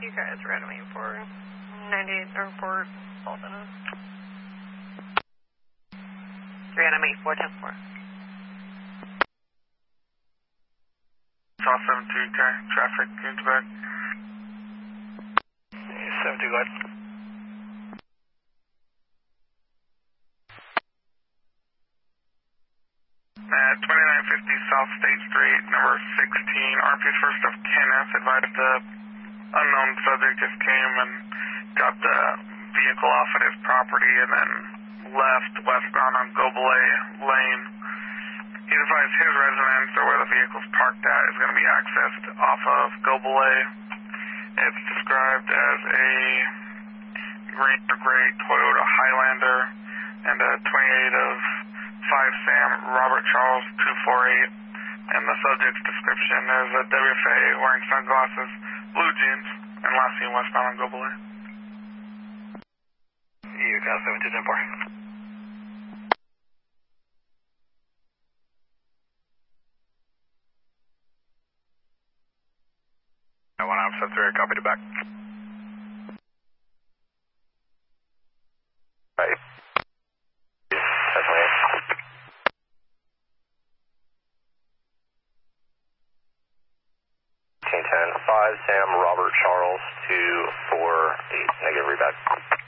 you guys ready for 98 or for Bolton? Reanimate 410-4. South 72, okay. Traffic, into back. 72, go ahead. 2950 South State Street, number 16. RP's first of Kenneth advised the unknown subject just came and got the vehicle off at his property and then left westbound on Gobelay Lane. He advised his residence or where the vehicle's parked at is going to be accessed off of Gobelay. It's described as a green or gray Toyota Highlander and a 28 of 5 Sam Robert Charles 248, and the subject's description is a WFA wearing sunglasses, blue jeans, and last seen westbound on Gobelay. UCAS 7210-4. I want to 73, copy to back. Right. Definitely. 10-5, Sam, Robert, Charles, 248, negative, read back.